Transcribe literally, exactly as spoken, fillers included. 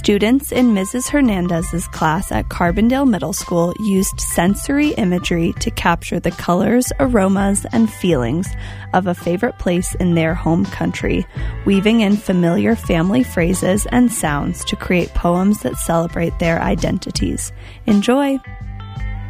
Students in Missus Hernandez's class at Carbondale Middle School used sensory imagery to capture the colors, aromas, and feelings of a favorite place in their home country, weaving in familiar family phrases and sounds to create poems that celebrate their identities. Enjoy!